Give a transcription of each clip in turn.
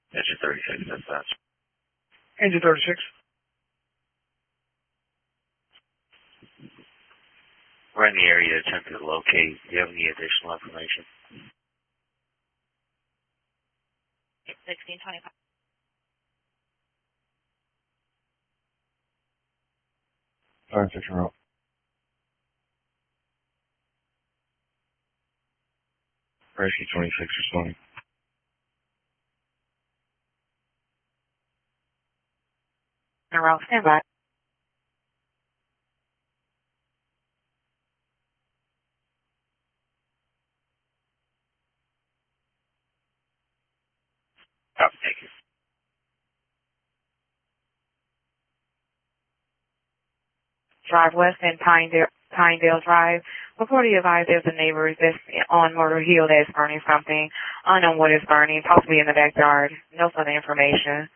Engine 36, that's fast. Engine 36. We're in the area attempting to locate. Do you have any additional information? 1625. Sorry, 6 route. Rescue 26 responding. Route, stand by. Copy, thank you. Drive west and Pinedale Drive. Before you advise, there's a neighbor that's on Myrtle Hill that's burning something. Unknown what is burning, possibly in the backyard. No further information.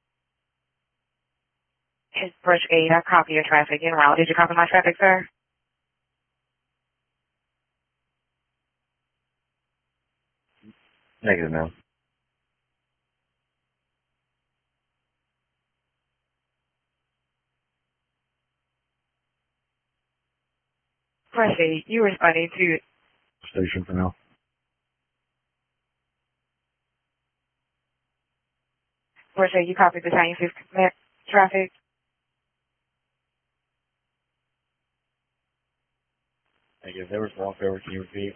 It's Brush 8. I copy your traffic en route. Did you copy my traffic, sir? Negative now. Brush 8. You responding to Station for now. Brush 8. You copy the Chinese traffic. Negative. There was walkover. Can you repeat?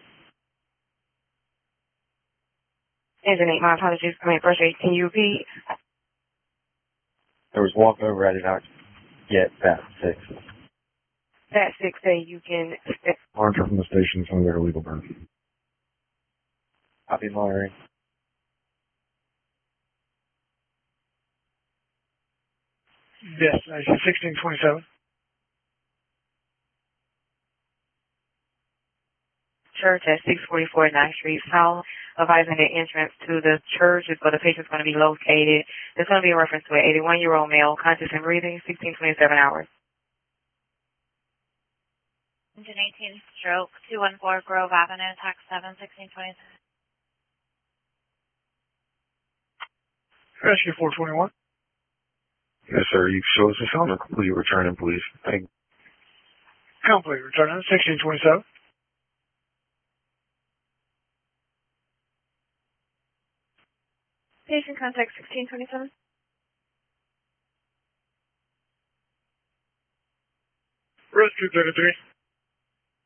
Engine 8. My apologies. Brush 8. Can you repeat? There was walkover. I did not get that 6. That 6 say you can. Monitor from the station. Some of their illegal burn. Copy monitoring. Destination 1627. Church at 644 9th Street South, advising the entrance to the church is where the patient's going to be located. There's going to be a reference to an 81-year-old male, conscious and breathing, 1627 hours. Engine 18, stroke, 214 Grove Avenue, tax 7, 1627. Rescue 421. Yes, sir. You show us a film and complete return, please. Thank you. Complete return 1627. Patient contact 1627. Rescue 33.